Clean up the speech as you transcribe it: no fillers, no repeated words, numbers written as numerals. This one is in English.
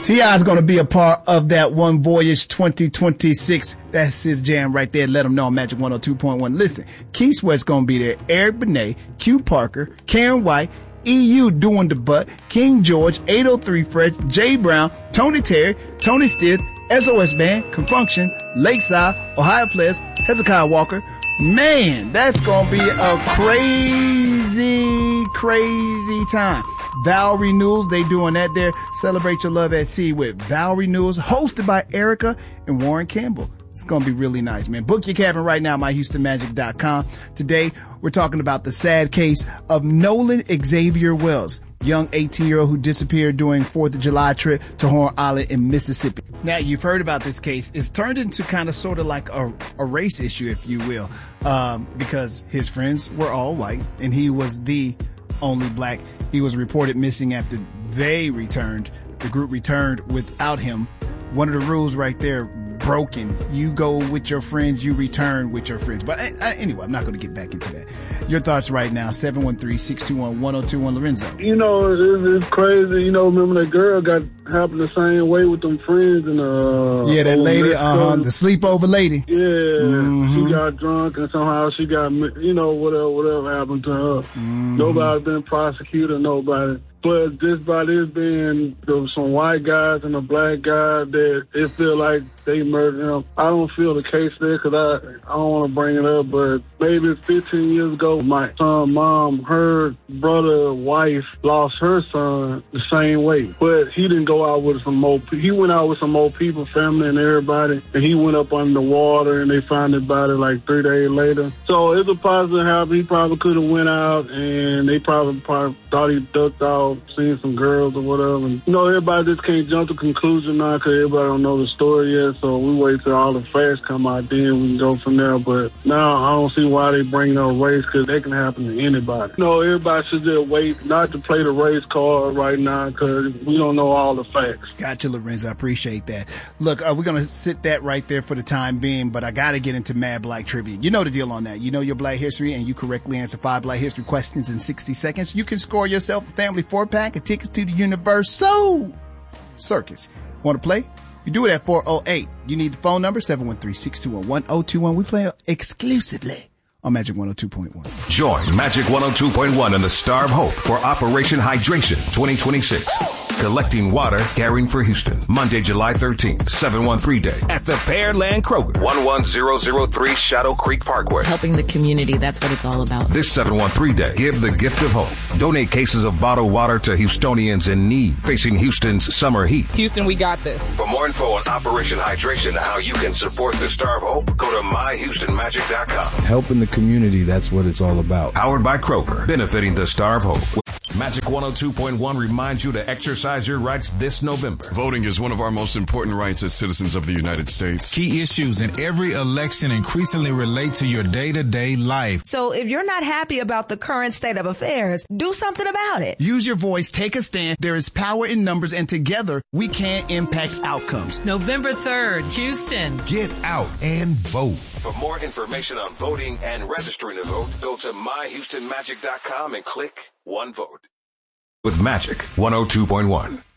T.I.'s going to be a part of that One Voyage 2026. That's his jam right there. Let him know on Magic 102.1. Listen, Keith Sweat's going to be there. Eric Benet, Q Parker, Karen White, EU doing the butt, King George, 803 Fresh, Jay Brown, Tony Terry, Tony Stith, SOS Band, Confunction, Lakeside, Ohio Players, Hezekiah Walker. Man, that's going to be a crazy time. Vow Renewals, they doing that there. Celebrate Your Love at Sea with Vow Renewals, hosted by Erica and Warren Campbell. It's going to be really nice, man. Book your cabin right now, myhoustonmagic.com. Today, we're talking about the sad case of Nolan Xavier Wells, young 18-year-old who disappeared during 4th of July trip to Horn Island in Mississippi. Now, you've heard about this case. It's turned into kind of sort of like a race issue, if you will, because his friends were all white and he was the only black. He was reported missing after the group returned without him. One of the rules right there, broken. You go with your friends, you return with your friends. But anyway, I'm not going to get back into that. Your thoughts right now, 713-621-1021, Lorenzo. You know, it's crazy. You know, remember that girl happened the same way with them friends and yeah, that lady, the sleepover lady. Yeah, she got drunk and somehow she got, you know, whatever happened to her. Nobody been prosecuted, nobody. But just by this being some white guys and a black guy that it feel like they murdered him, I don't feel the case there because I don't want to bring it up, but maybe 15 years ago, my son, mom, her brother, wife lost her son the same way. But he didn't go out with some more people. He went out with some more people, family and everybody, and he went up under the water and they found his body like 3 days later. So it's a positive happen. He probably could have went out and they probably thought he ducked out, seeing some girls or whatever. And, you know, everybody just can't jump to conclusion now because everybody don't know the story yet. So we wait till all the facts come out, then we can go from there. But now I don't see why they bring no race because that can happen to anybody. You know, everybody should just wait not to play the race card right now because we don't know all the facts. Gotcha, Lorenzo. I appreciate that. Look, we're going to sit that right there for the time being, but I got to get into Mad Black Trivia. You know the deal on that. You know your Black history and you correctly answer 5 Black history questions in 60 seconds. You can score yourself a family 4-pack of tickets to the Universal Circus. Want to play? You do it at 408. You need the phone number, 713-621-1021. We play exclusively on Magic 102.1. Join Magic 102.1 and the Star of Hope for Operation Hydration 2026. Collecting water, caring for Houston. Monday, July 13th, 713 Day at the Pearland Kroger, 11003 Shadow Creek Parkway. Helping the community, that's what it's all about. This 713 Day, give the gift of hope. Donate cases of bottled water to Houstonians in need facing Houston's summer heat. Houston, we got this. For more info on Operation Hydration and how you can support the Star of Hope, go to myhoustonmagic.com. Helping the community, that's what it's all about. Powered by Kroger, benefiting the Star of Hope. Magic 102.1 reminds you to exercise your rights this November. Voting is one of our most important rights as citizens of the United States. Key issues in every election increasingly relate to your day-to-day life. So if you're not happy about the current state of affairs, do something about it. Use your voice, take a stand. There is power in numbers, and together we can impact outcomes. November 3rd, Houston. Get out and vote. For more information on voting and registering to vote, go to myhoustonmagic.com and click One Vote. With Magic 102.1.